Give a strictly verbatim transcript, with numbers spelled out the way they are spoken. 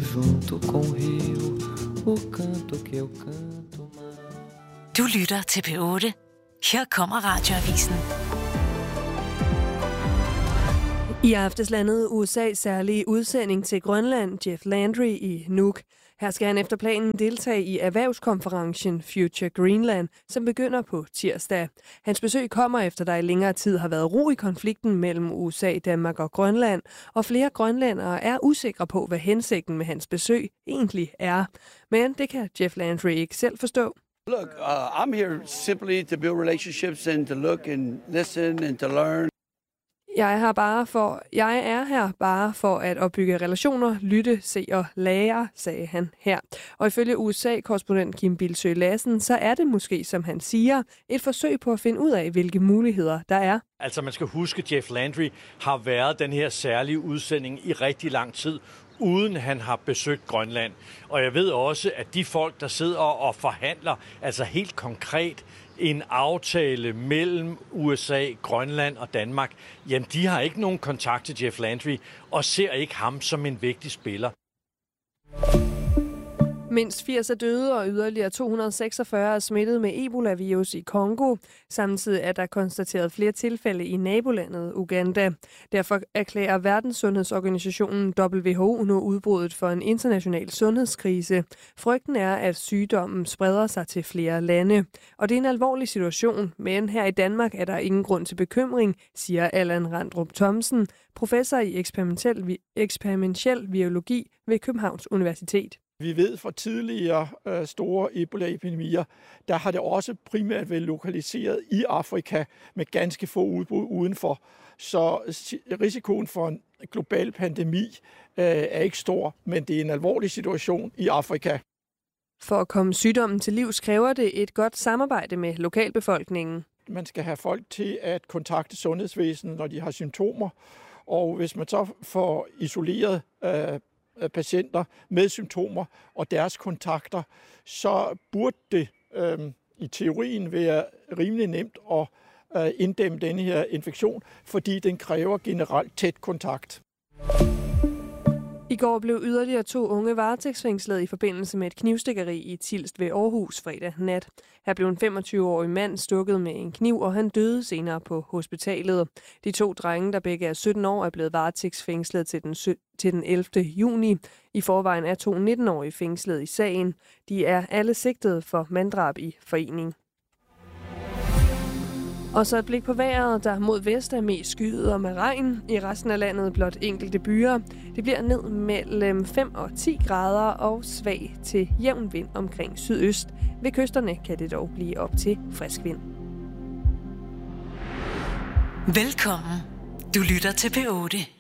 junto com o rio, o canto que eu canto mais. Du lytter til P otte. Her kommer Radioavisen. I aftes landede U S A's særlige udsending til Grønland, Jeff Landry, i Nuuk. Her skal han efter planen deltage i erhvervskonferencen Future Greenland, som begynder på tirsdag. Hans besøg kommer efter, der i længere tid har været ro i konflikten mellem U S A, Danmark og Grønland, og flere grønlændere er usikre på, hvad hensigten med hans besøg egentlig er. Men det kan Jeff Landry ikke selv forstå. Look, uh, I'm here simply to build relationships and to look and listen and to learn. Jeg er her bare for, jeg er her bare for at opbygge relationer, lytte, se og lære, sagde han her. Og ifølge U S A-korrespondent Kim Bildsøe Lassen, så er det måske, som han siger, et forsøg på at finde ud af, hvilke muligheder der er. Altså man skal huske, at Jeff Landry har været den her særlige udsending i rigtig lang tid, uden han har besøgt Grønland. Og jeg ved også, at de folk, der sidder og forhandler, altså helt konkret, en aftale mellem U S A, Grønland og Danmark, jamen de har ikke nogen kontakt til Jeff Landry og ser ikke ham som en vigtig spiller. Mindst firs er døde, og yderligere to hundrede seksogfyrre er smittet med Ebola-virus i Kongo. Samtidig er der konstateret flere tilfælde i nabolandet Uganda. Derfor erklærer Verdenssundhedsorganisationen W H O nu udbruddet for en international sundhedskrise. Frygten er, at sygdommen spreder sig til flere lande. Og det er en alvorlig situation, men her i Danmark er der ingen grund til bekymring, siger Allan Randrup Thomsen, professor i eksperimentel, eksperimentel virologi ved Københavns Universitet. Vi ved fra tidligere øh, store Ebola-epidemier, der har det også primært været lokaliseret i Afrika med ganske få udbrud udenfor. Så risikoen for en global pandemi øh, er ikke stor, men det er en alvorlig situation i Afrika. For at komme sygdommen til livs kræver det et godt samarbejde med lokalbefolkningen. Man skal have folk til at kontakte sundhedsvæsenet, når de har symptomer, og hvis man så får isoleret øh, patienter med symptomer og deres kontakter, så burde det øh, i teorien være rimelig nemt at øh, inddæmme denne her infektion, fordi den kræver generelt tæt kontakt. I går blev yderligere to unge varetægtsfængslet i forbindelse med et knivstikkeri i Tilst ved Aarhus fredag nat. Her blev en femogtyve-årig mand stukket med en kniv, og han døde senere på hospitalet. De to drenge, der begge er sytten år, er blevet varetægtsfængslet til den, til den ellevte juni. I forvejen er to nitten-årige fængslet i sagen. De er alle sigtet for manddrab i forening. Og så et blik på vejret, der mod vest er mest skyet og med regn. I resten af landet blot enkelte byer. Det bliver ned mellem fem og ti grader og svag til jævn vind omkring sydøst. Ved kysterne kan det dog blive op til frisk vind. Velkommen. Du lytter til P otte.